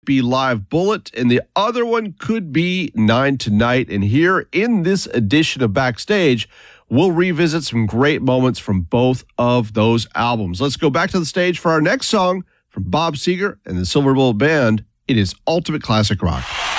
be Live Bullet, and the other one could be Nine Tonight. And here in this edition of Backstage, we'll revisit some great moments from both of those albums. Let's go back to the stage for our next song from Bob Seger and the Silver Bullet Band. It is Ultimate Classic Rock.